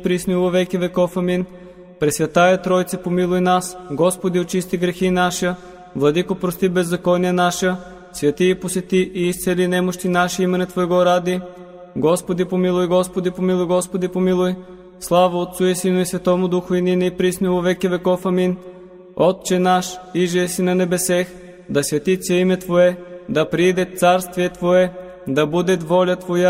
присно и во веки веков. Амин. Пресвятая Тройце, помилуй нас. Господи, очисти грехи наши. Владико, прости беззакония наша. Святи и посети и изцели немощи наши имене Твоего ради. Господи, помилуй, Господи, помилуй, Господи, помилуй. Слава Отцу и Сину и Святому Духу, и нине и присно и во веки веков. Амин. Отче наш, иже си на небесех, да свети се име Твое, да прииде царствие Твое, да буде воля Твоя